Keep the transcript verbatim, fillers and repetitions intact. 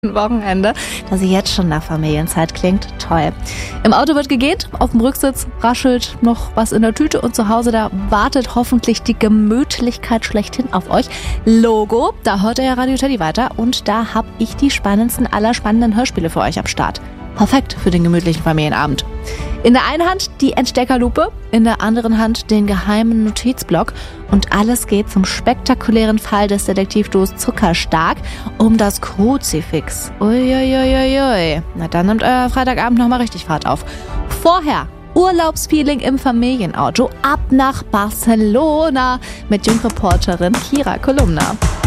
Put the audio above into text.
Wochenende, das jetzt schon nach Familienzeit klingt. Toll. Im Auto wird gegähnt, auf dem Rücksitz raschelt noch was in der Tüte und zu Hause, da wartet hoffentlich die Gemütlichkeit schlechthin auf euch. Logo, da hört ihr ja Radio Teddy weiter und da hab ich die spannendsten aller spannenden Hörspiele für euch am Start. Perfekt für den gemütlichen Familienabend. In der einen Hand die Entdeckerlupe, in der anderen Hand den geheimen Notizblock und alles geht zum spektakulären Fall des Detektivduos Zuckerstark um das Kruzifix. Uiuiuiui. Na, dann nimmt euer Freitagabend nochmal richtig Fahrt auf. Vorher Urlaubsfeeling im Familienauto ab nach Barcelona mit Jungreporterin Kira Kolumna.